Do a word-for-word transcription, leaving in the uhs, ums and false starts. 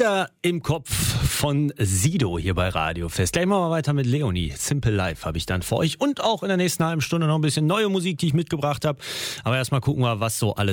Bilder im Kopf von Sido hier bei Radio Fest. Gleich machen wir weiter mit Leonie. Simple Life habe ich dann für euch und auch in der nächsten halben Stunde noch ein bisschen neue Musik, die ich mitgebracht habe. Aber erstmal gucken wir, was so alles